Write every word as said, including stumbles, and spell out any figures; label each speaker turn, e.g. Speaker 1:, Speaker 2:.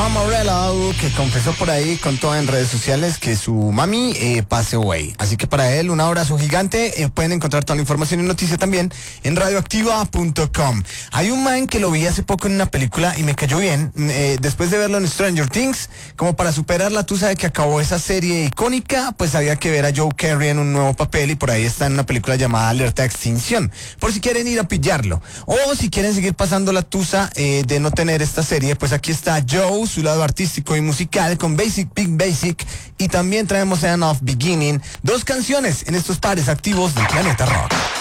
Speaker 1: Tom Morello, que confesó por ahí con todo en redes sociales que su mami eh, passed away. Así que para él un abrazo gigante. Eh, pueden encontrar toda la información y noticia también en radioactiva punto com. Hay un man que lo vi hace poco en una película y me cayó bien. Eh, después de verlo en Stranger Things, como para superarla, tú sabes que acabó esa serie icónica, pues había que ver a Joe Carey en un nuevo papel y por ahí está en una película llamada Alerta Extinción. Por si quieren ir a pillarlo. O si quieren seguir pasando la tusa eh, de no tener esta serie, pues aquí está Joe, su lado artístico y musical con Basic Big Basic, y también traemos End of Beginning, dos canciones en estos pares activos del Planeta Rock.